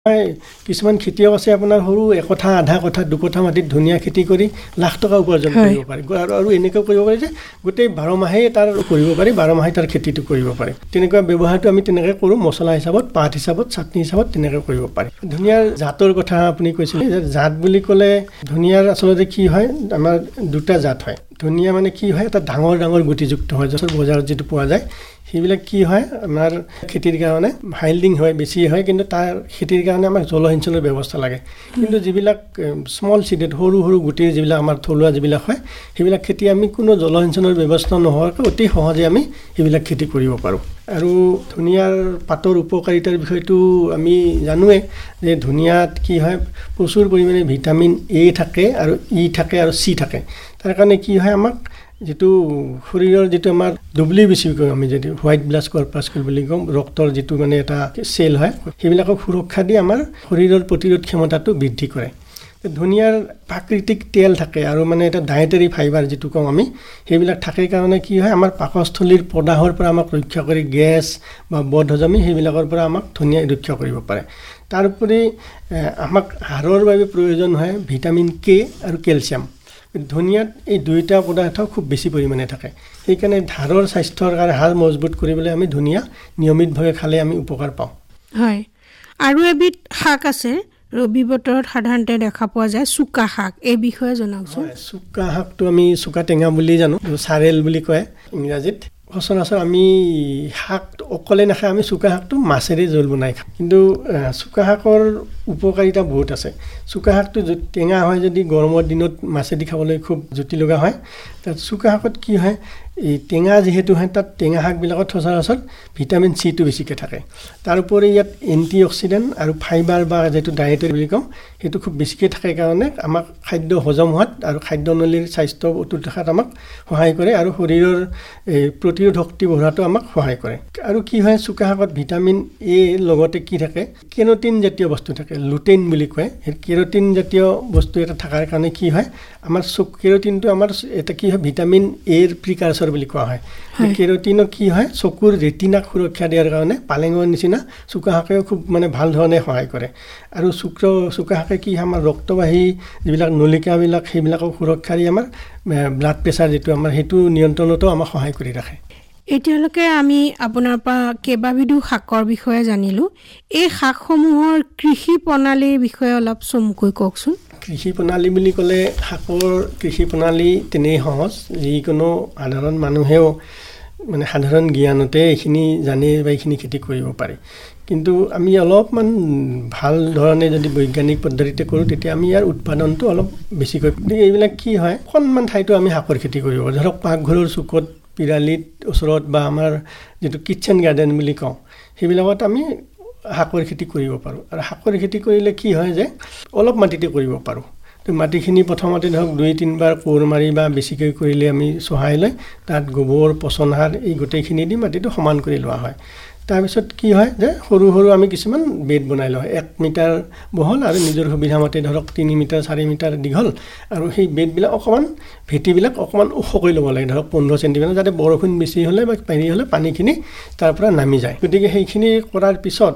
কিছুমান খেতিয়ক আছে আপোনাৰ সৰু একঠা আধা কঠা দুকঠা মাটিত ধুনীয়া খেতি কৰি লাখ টকা উপাৰ্জন কৰিব পাৰে আৰু এনেকৈ কৰিব পাৰে যে গোটেই 12 মাহেই তাৰ কৰিব পাৰি 12 মাহে তাৰ খেতিটো কৰিব পাৰে তেনেকুৱা ব্যৱহাৰটো আমি তেনেকৈ কৰোঁ মছলা হিচাপত পাত হিচাপত চাটনি হিচাপত তেনেকৈ কৰিব পাৰি ধুনিয়াৰ জাতৰ কথা আপুনি কৈছিলে যে জাত বুলি ক'লে ধুনিয়াৰ আচলতে কি হয় আমাৰ দুটা জাত হয় ধুনিয়া মানে কি হয় এটা ডাঙৰ ডাঙৰ গুটিযুক্ত হয় য'ত বজাৰত যেটো পোৱা যায় সেইবিলাক কি হয় আমাৰ খেতিৰ কাৰণে হাইল্ডিং হয় বেছি হয় কিন্তু তাৰ খেতিৰ কাৰণে আমাক জলসিঞ্চনৰ ব্যৱস্থা লাগে কিন্তু যিবিলাক স্মল সিডেড সৰু সৰু গুটিৰ যিবিলাক আমাৰ থলুৱা যিবিলাক হয় সেইবিলাক খেতি আমি কোনো জলসিঞ্চনৰ ব্যৱস্থা নোহোৱাকৈ অতি সহজে আমি সেইবিলাক খেতি কৰিব পাৰোঁ আৰু ধুনিয়াৰ পাতৰ উপকাৰিতাৰ বিষয়টো আমি জানোৱে যে ধুনিয়াত কি হয় প্ৰচুৰ পৰিমাণে ভিটামিন এ থাকে আৰু ই থাকে আৰু চি থাকে তাৰ কাৰণে কি হয় আমাক যেটো শৰীৰৰ যেটো আমাৰ WBC কয় আমি যদি হোৱাইট ব্লাড কৰ্পাসকল বুলি কম ৰক্তৰ যেটো মানে এটা সেল হয় সেইবিলাকক সুৰক্ষা দি আমাৰ শৰীৰৰ প্ৰতিৰোধ ক্ষমতাটো বৃদ্ধি কৰে ধুনিয়াৰ প্ৰাকৃতিক তেল থাকে আৰু মানে এটা ডায়েটাৰী ফাইবাৰ যেটো কম আমি সেইবিলাক থাকে কাৰণে কি হয় আমাৰ পাকস্থলীৰ প্ৰদাহৰ পৰা আমাক ৰক্ষা কৰি গেছ বা বদহজমি সেইবিলাকৰ পৰা আমাক ধুনিয়া ৰক্ষা কৰিব পাৰে তাৰ উপৰি আমাক হাড়ৰ বাবে প্ৰয়োজন হয় ভিটামিন কে আৰু কেলছিয়াম ধুনিয়াত এই দুইটা পদাৰ্থ খুব বেছি পৰিমাণে থাকে সেইকাৰণে হাড়ৰ স্বাস্থ্যৰ কাৰণে হাড় মজবুত কৰিবলৈ আমি ধুনিয়া নিয়মিতভাৱে খালে আমি উপকাৰ পাওঁ হয় আৰু এবিধ শাক আছে ৰবি বতৰত সাধাৰণতে দেখা পোৱা যায় চুকা শাক এই বিষয়ে জনাওকচোন চুকা শাকটো আমি চুকা টেঙা বুলি জানো চাৰেল বুলি কয় ইংৰাজীত সচৰাচৰ আমি শাক অকলে নাখায় আমি চুকা শাকটো মাছেৰে জোল বনাই খাওঁ কিন্তু চুকা শাকৰ উপকাৰিতা বহুত আছে চুকা শাকটো টেঙা হয় যদি গৰমৰ দিনত মাছেদি খাবলৈ খুব জুতি লগা হয় তাত চুকা শাকত কি হয় এই টেঙা যেহেতু হয় তাত টেঙা শাকবিলাকত সচৰাচৰ ভিটামিন চি টো বেছিকৈ থাকে তাৰ উপৰি ইয়াত এন্টি অক্সিডেণ্ট আৰু ফাইবাৰ বা যেটো ডায়েটাৰী বুলি কওঁ সেইটো খুব বেছিকৈ থাকে কাৰণে আমাক খাদ্য হজম হোৱাত আৰু খাদ্যনলীৰ স্বাস্থ্য অটুট ৰখাত আমাক সহায় কৰে আৰু শৰীৰৰ প্ৰতিৰোধ শক্তি বঢ়োৱাটো আমাক সহায় কৰে আৰু কি হয় চুকা শাকত ভিটামিন এ লগতে কি থাকে কেৰটিন জাতীয় বস্তু থাকে লুটেইন বুলি কয় সেই কেৰটিন জাতীয় বস্তু এটা থকাৰ কাৰণে কি হয় আমাৰ কেৰটিনটো আমাৰ এটা কি হয় ভিটামিন এৰ প্ৰিকাৰছৰ বুলি কোৱা হয় কেৰটিনো কি হয় চকুৰ ৰেটিনাক সুৰক্ষা দিয়াৰ কাৰণে পালেঙৰ নিচিনা চুকা শাকেও খুব মানে ভাল ধৰণে সহায় কৰে আৰু চুকা শাকে কি আমাৰ ৰক্তবাহী যিবিলাক নলিকাবিলাক সেইবিলাকক সুৰক্ষা দি আমাৰ ব্লাড প্ৰেছাৰ যেটো আমাৰ সেইটো নিয়ন্ত্ৰণতো আমাক সহায় কৰি ৰাখে এতিয়ালৈকে আমি আপোনাৰ পৰা কেইবাবিধো শাকৰ বিষয়ে জানিলো এই শাকসমূহৰ কৃষি প্ৰণালীৰ বিষয়ে অলপ চমুকৈ কওকচোন কৃষি প্ৰণালী বুলি ক'লে শাকৰ কৃষি প্ৰণালী তেনেই সহজ যিকোনো সাধাৰণ মানুহেও মানে সাধাৰণ জ্ঞানতে এইখিনি জানি বা এইখিনি খেতি কৰিব পাৰে কিন্তু আমি অলপমান ভাল ধৰণে যদি বৈজ্ঞানিক পদ্ধতিতে কৰোঁ তেতিয়া আমি ইয়াৰ উৎপাদনটো অলপ বেছিকৈ এইবিলাক কি হয় অকণমান ঠাইতো আমি শাকৰ খেতি কৰিব পাৰোঁ ধৰক পাকঘৰৰ চুকত পিৰালিত ওচৰত বা আমাৰ যেটো কিচেন গাৰ্ডেন বুলি কওঁ সেইবিলাকত আমি শাকৰ খেতি কৰিব পাৰোঁ আৰু শাকৰ খেতি কৰিলে কি হয় যে অলপ মাটিতে কৰিব পাৰোঁ তো মাটিখিনি প্ৰথমতে ধৰক 2-3 বাৰ কোৰ মাৰি বা বেছিকৈ কৰিলে আমি চহাই লৈ তাত গোবৰ পচন সাৰ এই গোটেইখিনি দি মাটিটো সমান কৰি লোৱা হয় তাৰপিছত কি হয় যে সৰু সৰু আমি কিছুমান বেড বনাই লওঁ 1 মিটাৰ বহল আৰু নিজৰ সুবিধা মতে ধৰক 3 মিটাৰ 4 মিটাৰ দীঘল আৰু সেই বেডবিলাক অকমান ভেটিবিলাক অকমান ওখ কৰি ল'ব লাগে ধৰক 15 সেন্টিমিটাৰ যাতে বৰষুণ বেছি হ'লে বা পানী হ'লে পানীখিনি তাৰ পৰা নামি যায় গতিকে সেইখিনি কৰাৰ পিছত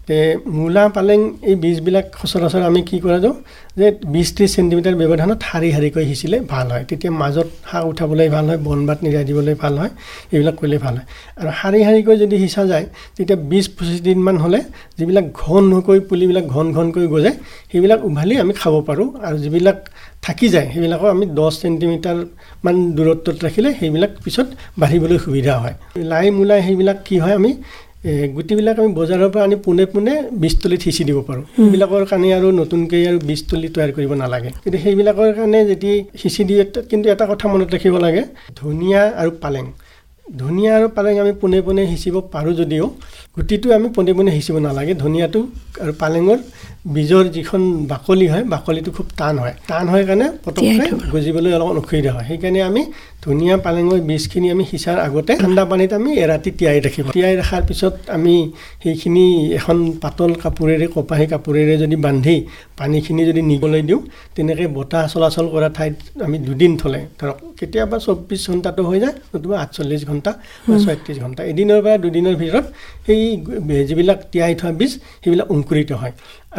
মূলা পালেং এই বীজবিলাক সচৰাচৰ আমি কি কৰা যাওঁ যে 20-30 সেন্টিমিটাৰ ব্যৱধানত হাৰি হাৰিকৈ সিঁচিলে ভাল হয় তেতিয়া মাজত শাক উঠাবলৈ ভাল হয় বনবাত নিৰাই দিবলৈ ভাল হয় এইবিলাক কৰিলে ভাল হয় আৰু হাৰি হাৰিকৈ যদি সিঁচা যায় তেতিয়া 20-25 দিনমান হ'লে যিবিলাক ঘনকৈ পুলিবিলাক ঘনকৈ গজে সেইবিলাক উভালি আমি খাব পাৰোঁ আৰু যিবিলাক থাকি যায় সেইবিলাকো আমি 10 সেন্টিমিটাৰ মান দূৰত্বত ৰাখিলে সেইবিলাক পিছত বাঢ়িবলৈ সুবিধা হয় লাই মূলা সেইবিলাক কি হয় আমি গুটিবিলাক আমি বজাৰৰ পৰা আনি পুনে বীজতলীত সিঁচি দিব পাৰোঁ সেইবিলাকৰ কাৰণে আৰু নতুনকৈ আৰু বীজতলী তৈয়াৰ কৰিব নালাগে কিন্তু সেইবিলাকৰ কাৰণে যদি সিঁচি দিয়ে কিন্তু এটা কথা মনত ৰাখিব লাগে ধনিয়া আৰু পালেং আমি পুনে সিঁচিব পাৰোঁ যদিও গুটিটো আমি পুনে সিঁচিব নালাগে ধনিয়াটো আৰু পালেঙৰ বীজৰ যিখন বাকলি হয় বাকলিটো খুব টান হয় কাৰণে পটককৈ গজিবলৈ অলপ অসুবিধা হয় সেইকাৰণে আমি ধনিয়া পালেঙৰ বীজখিনি আমি সিঁচাৰ আগতে ঠাণ্ডা পানীত আমি এৰাতি তিয়াই ৰাখিব তিয়াই ৰখাৰ পিছত আমি সেইখিনি এখন পাতল কাপোৰেৰে কপাহী কাপোৰেৰে যদি বান্ধি পানীখিনি যদি নিবলৈ দিওঁ তেনেকৈ বতাহ চলাচল কৰা ঠাইত আমি 2 দিন থলে ধৰক কেতিয়াবা 24 ঘণ্টাটো হৈ যায় নতুবা 48 ঘণ্টা বা 36 ঘণ্টা এদিনৰ পৰা 2 দিনৰ ভিতৰত সেই যিবিলাক তিয়াই থোৱা বীজ সেইবিলাক অংকুৰিত হয়